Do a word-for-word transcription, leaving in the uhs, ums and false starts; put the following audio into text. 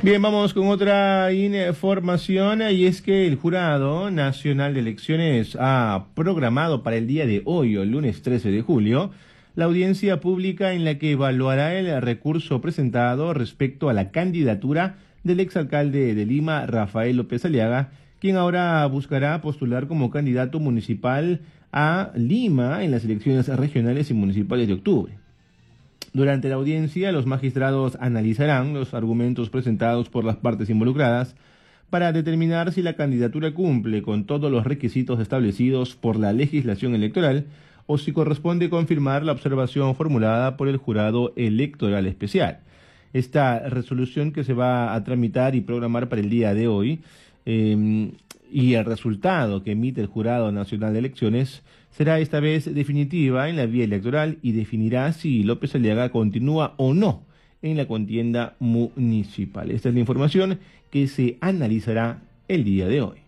Bien, vamos con otra información y es que el Jurado Nacional de Elecciones ha programado para el día de hoy, el lunes trece de julio, la audiencia pública en la que evaluará el recurso presentado respecto a la candidatura del exalcalde de Lima, Rafael López Aliaga, quien ahora buscará postular como candidato municipal a Lima en las elecciones regionales y municipales de octubre. Durante la audiencia, los magistrados analizarán los argumentos presentados por las partes involucradas para determinar si la candidatura cumple con todos los requisitos establecidos por la legislación electoral o si corresponde confirmar la observación formulada por el Jurado Electoral Especial. Esta resolución que se va a tramitar y programar para el día de hoy eh, y el resultado que emite el Jurado Nacional de Elecciones será esta vez definitiva en la vía electoral y definirá si López Aliaga continúa o no en la contienda municipal. Esta es la información que se analizará el día de hoy.